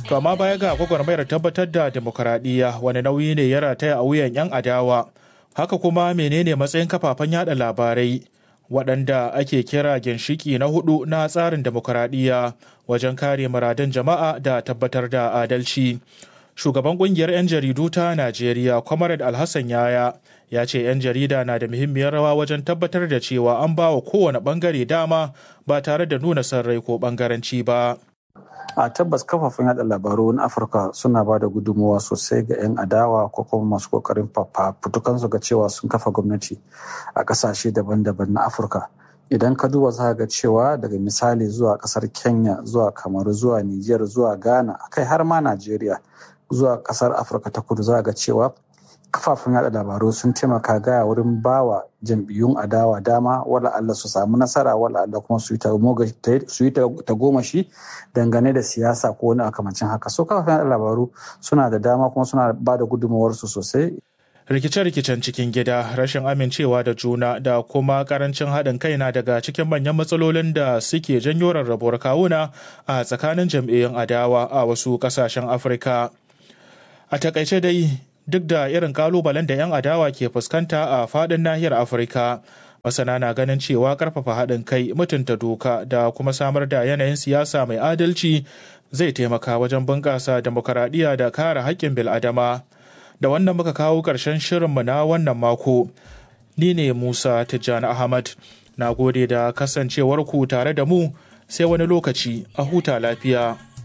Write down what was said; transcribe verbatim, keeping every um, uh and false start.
To amma baya ga gwagwarmayar tabbatar da demokuraɗiyya wani nauyi ne ya rataya a wuyan 'yan adawa? Haka kuma menene matsayin kafafen yada labarai waɗanda ake kira ginshiki na hudu na tsarin demokuraɗiyya wajen kare muradun jama'a da tabbatar da adalci? Shugaban ƙungiyar 'yan jaridu ta Najeriya, Comrade Alhassan Yaya, ya ce 'yan jarida na da muhimmiyar rawa wajen tabbatar da cewa an ba wa kowane ɓangare dama ba tare da nuna son rai ko ɓangaranci ba. A tabbas kafafen yada labaru na Afirka suna ba da gudunmawa sosai ga 'yan adawa ko kuma masu kokarin fafutukansu ga cewa sun kafa gwamnati a kasashe daban-daban na Afirka. Idan ka duba za ga cewa daga misali zuwa kasar Kenya, zuwa Kamaru, zuwa Nijar, zuwa Ghana, kai har ma Najeriya, zuwa kasar Afirka ta kudu, za ga cewa kafafen yada labaru sun taimaka gaya wurin bawa jam'iyyun adawa dama wala Allah su samu nasara, wala Allah kuma su yi ta goma shi dangane da siyasa ko wani akamancin haka. So kafafen yada labaru suna da dama kuma suna ba da gudunmawarsu sosai. Rikice-rikicen cikin gida, rashin amincewa da juna da kuma karancin haɗin kai na daga cikin manyan matsalolin da suke janyo rarrabuwar kawuna a tsakanin jam'iyyun adawa a wasu ƙasashen Afirka. A takaice dai, duk da irin kalubalen da 'yan adawa ke fuskanta a faɗin nahiyar Afirka, masana na ganin cewa ƙarfafa haɗin kai, mutunta doka da kuma samar da yanayin siyasa mai adalci zai taimaka wajen bunƙasa demokaradiyya da kare haƙƙin bil'adama. Da wannan muka kawo ƙarshen shirinmu na wannan mako. Ni ne Musa Tijjani Ahmad. Na gode da kasancewarku tare da mu, sai wani lokaci a huta lafiya.